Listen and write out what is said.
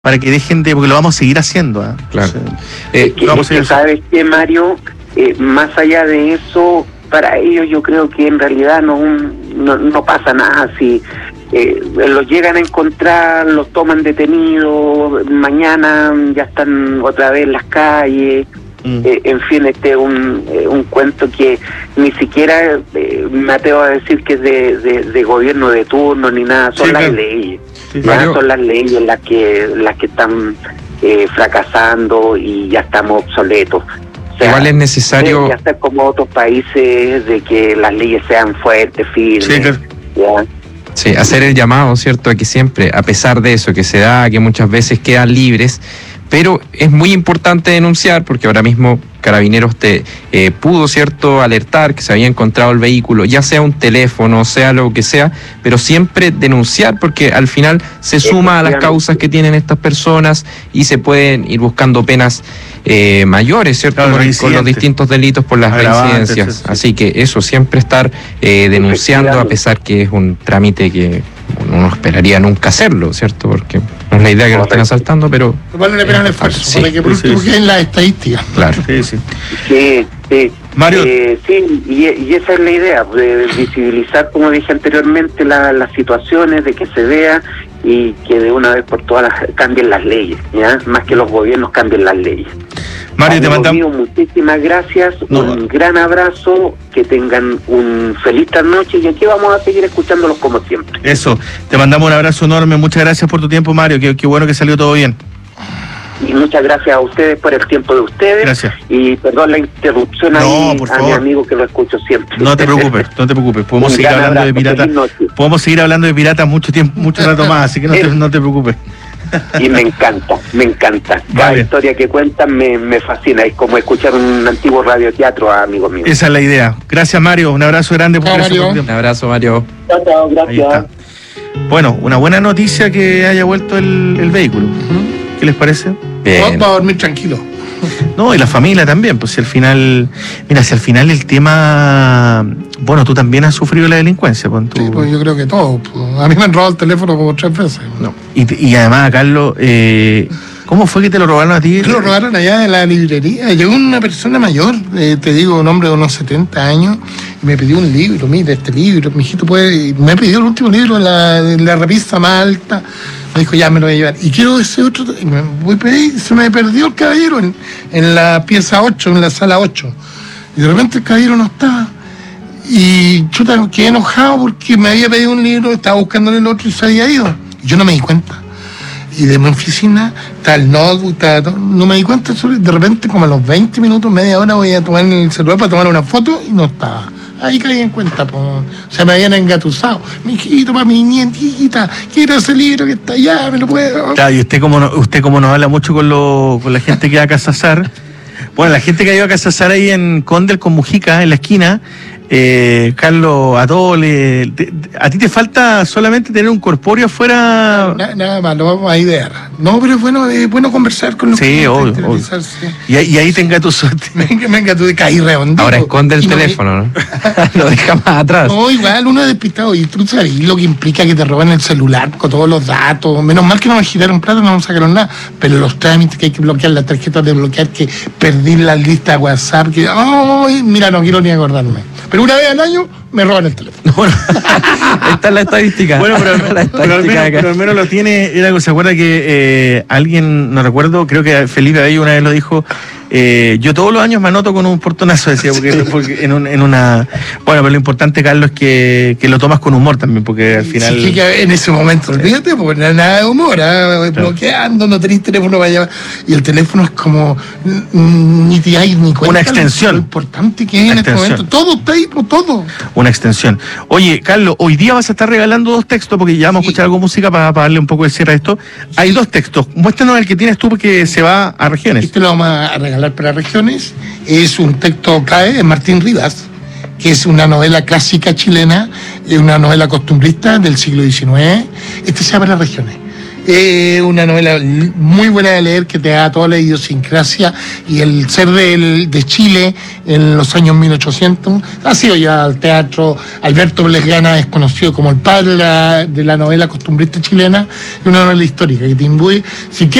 para que dejen de, porque lo vamos a seguir haciendo, ¿eh? Claro. ¿Sabes qué, Mario? Más allá de eso, para ellos yo creo que en realidad no pasa nada. Si los llegan a encontrar, los toman detenidos, mañana ya están otra vez en las calles. En fin, este es un cuento que ni siquiera me atrevo a decir que es de gobierno de turno ni nada, son las leyes. Son las leyes las que están fracasando y ya estamos obsoletos. O sea, igual es necesario ya estar como otros países, de que las leyes sean fuertes, firmes. Sí, claro. ¿Ya? Sí, hacer el llamado, ¿cierto?, a que siempre, a pesar de eso que se da, que muchas veces quedan libres, pero es muy importante denunciar, porque ahora mismo Carabineros pudo, ¿cierto?, alertar que se había encontrado el vehículo, ya sea un teléfono, sea lo que sea, pero siempre denunciar, porque al final se suma a las causas que tienen estas personas y se pueden ir buscando penas mayores, ¿cierto?, claro, con los distintos delitos por las reincidencias. Sí. Así que eso, siempre estar denunciando, a pesar que es un trámite que uno no esperaría nunca hacerlo, ¿cierto? Porque no es la idea que lo estén asaltando, pero vale la pena el esfuerzo, para que por último queden las estadísticas. Claro. Sí. Mario. Sí, y esa es la idea, de visibilizar, como dije anteriormente, las situaciones, de que se vea y que de una vez por todas cambien las leyes, ¿ya? Más que los gobiernos cambien las leyes. Mario, te mandamos muchísimas gracias, un gran abrazo, que tengan un feliz noche y aquí vamos a seguir escuchándolos como siempre. Eso, te mandamos un abrazo enorme, muchas gracias por tu tiempo, Mario, qué bueno que salió todo bien. Y muchas gracias a ustedes por el tiempo de ustedes. Gracias. Y perdón la interrupción a mi amigo, que lo escucho siempre. No te preocupes. Podemos seguir hablando de piratas. Podemos seguir hablando de piratas mucho rato más, así que no te preocupes. Y me encanta. Cada historia que cuentan me fascina. Es como escuchar un antiguo radioteatro, amigo mío. Esa es la idea. Gracias, Mario. Un abrazo grande. Un abrazo, Mario. Chao, gracias. Bueno, una buena noticia que haya vuelto el vehículo. ¿Qué les parece? Bien. Va a dormir tranquilo. No, y la familia también, pues si al final el tema, bueno, tú también has sufrido la delincuencia, pues, Sí, pues yo creo que todo. A mí me han robado el teléfono como 3 veces. No. Y además, Carlos, ¿cómo fue que te lo robaron a ti? Me lo robaron allá de la librería. Llegó una persona mayor, te digo, un hombre de unos 70 años, y me pidió un libro. Mira, este libro, mi hijito me pidió el último libro en la revista más alta. Me dijo, ya me lo voy a llevar. Y quiero ese otro. Y me voy a pedir, se me perdió el caballero en la pieza 8, en la sala 8. Y de repente el caballero no estaba. Y chuta, quedé enojado porque me había pedido un libro, estaba buscándole el otro y se había ido. Y yo no me di cuenta. Y de mi oficina, el notebook, no me di cuenta. De repente, como a los 20 minutos, media hora, voy a tomar el celular para tomar una foto y no estaba. Ahí caí en cuenta, o sea, me habían engatusado. Mi hijito, para mi nietita, quiero ese libro que está allá, me lo puedo. Claro, y usted como nos habla mucho con la gente que va a Casazar, bueno, la gente que ha ido a Casazar ahí en Condel con Mujica, en la esquina, Carlos, a ti te falta solamente tener un corpóreo afuera. Nada más, lo vamos a idear. No, pero es bueno conversar con los clientes. Sí, obvio. Y ahí tenga tu suerte. Venga, tú caí redondito. Ahora esconde el teléfono, ¿no? Lo deja más atrás. No, igual, uno es despistado. Y tú sabes lo que implica que te roban el celular con todos los datos. Menos mal que no me giraron plata, no me sacaron nada. Pero los trámites que hay que bloquear, las tarjetas de bloquear, que perdí la lista de WhatsApp, que mira, no quiero ni acordarme. Pero una vez al año me roban el teléfono. Bueno, esta es la estadística. Bueno, pero al menos lo tiene. ¿Se acuerda que alguien, no recuerdo, creo que Felipe ahí una vez lo dijo? Yo todos los años me anoto con un portonazo, decía, porque en una... Bueno, pero lo importante, Carlos, es que lo tomas con humor también, porque al final... Sí, que en ese momento, olvídate, porque no hay nada de humor, bloqueando, no tenés teléfono para llevar, y el teléfono es como, ni te hay ni cuenta. Una extensión. Lo importante que es en este momento, todo está ahí, todo. Una extensión. Oye, Carlos, hoy día vas a estar regalando 2 textos, porque ya vamos a escuchar algo de música para darle un poco de cierre a esto. Hay 2 textos, muéstranos el que tienes tú, porque se va a regiones. Este lo vamos a regalar para regiones. Es un texto clave de Martín Rivas, que es una novela clásica chilena, una novela costumbrista del siglo XIX. Este se llama Las Regiones. Una novela muy buena de leer que te da toda la idiosincrasia y el ser de Chile en los años 1800. Ha sido ya al teatro. Alberto Lesgana es conocido como el padre de la novela costumbrista chilena. Es una novela histórica que te imbuye. Si